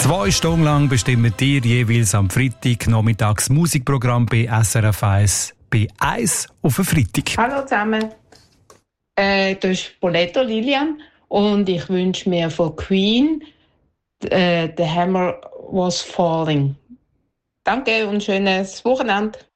2 Stunden lang bestimmen dir jeweils am Freitag nachmittags Musikprogramm bei SRF 1 bei 1 auf den Freitag. Hallo zusammen, das ist Poletto Lilian und ich wünsche mir von Queen The Hammer Was Falling. Danke und schönes Wochenende.